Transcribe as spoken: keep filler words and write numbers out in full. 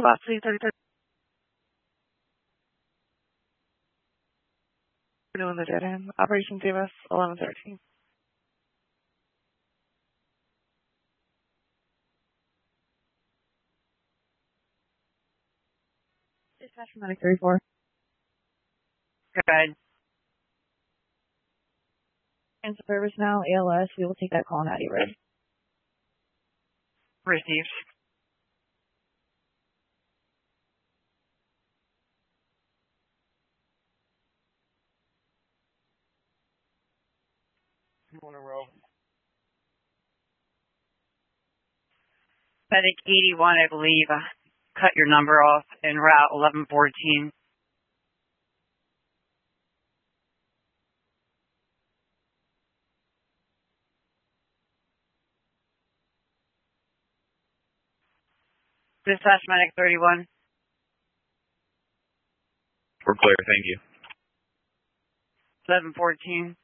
Velocity thirty-three. We're doing the dead end. Operation Save Us eleven thirteen. Dispatch from Medic thirty-four. Good. And service now, A L S. We will take that call on Addie Road. Received. On a row. Medic eighty-one, I believe, uh, cut your number off en route eleven fourteen. Dispatch Medic thirty-one. We're clear, thank you. eleven fourteen.